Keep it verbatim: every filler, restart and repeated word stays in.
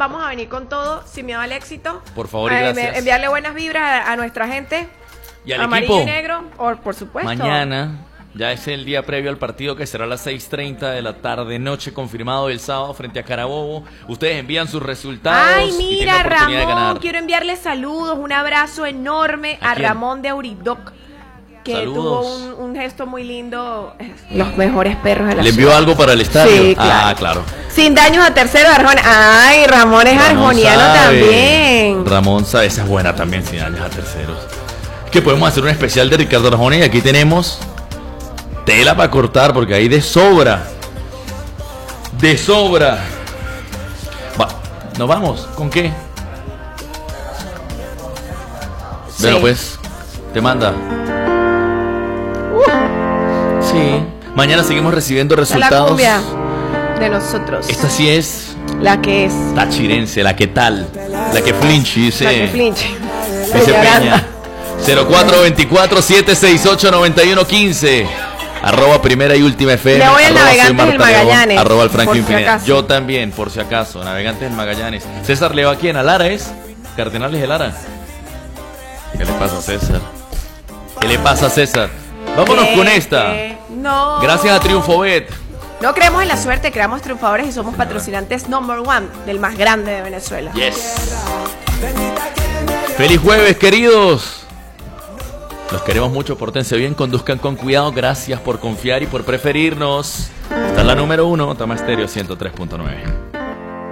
vamos a venir con todo, sin miedo al éxito. Por favor y a, gracias. Enviarle buenas vibras a, a nuestra gente. Y al amarillo equipo. y negro, o, por supuesto. Mañana ya es el día previo al partido que será a las seis treinta de la tarde, noche, confirmado el sábado frente a Carabobo. Ustedes envían sus resultados. Ay, y tienen mira, la oportunidad de ganar. Ramón, quiero enviarle saludos, un abrazo enorme ¿A a, quién? Ramón de Auridoc, que Saludos. tuvo un, un gesto muy lindo. Los mejores perros de la ¿Le envió ciudad. algo para el estadio? Sí, claro. Ah, claro. Sin daños a tercero de Arjona. Ay, Ramón es Ramón arjoniano sabe. también. Ramón sabe, esa es buena también, sin daños a terceros. Que podemos hacer un especial de Ricardo Arjona y aquí tenemos tela para cortar porque hay de sobra. De sobra. Va, ¿nos vamos? ¿Con qué? Sí. Bueno, pues, te manda. Uh. Sí. Mañana seguimos recibiendo La resultados. cumbia de nosotros. Esta sí es La que es. tachirense, la que tal, la que flinch, dice. La que flinche. Dice Peñaranda. Peña. cero cuatro veinticuatro, siete seis ocho, noventa y uno quince. Arroba primera y última F M. Le voy al arroba Navegantes soy Marta del Magallanes, León, arroba el por Franklin si Pineda. acaso. Yo también, por si acaso. Navegantes del Magallanes. César le va a quién, a Lara es. Cardenales de Lara. ¿Qué le pasa a César? ¿Qué le pasa a César? Vámonos ¿Qué? con esta. ¿Qué? No. Gracias a Triunfobet. No creemos en la suerte, creamos triunfadores y somos patrocinantes number one del más grande de Venezuela. Yes. Feliz jueves, queridos. Los queremos mucho, pórtense bien, conduzcan con cuidado. Gracias por confiar y por preferirnos. Esta es la número uno, Tama Estéreo ciento tres punto nueve.